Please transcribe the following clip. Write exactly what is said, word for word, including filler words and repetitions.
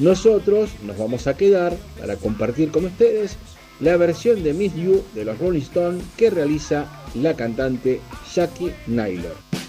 Nosotros nos vamos a quedar para compartir con ustedes la versión de Miss You de los Rolling Stones que realiza la cantante Jackie Naylor.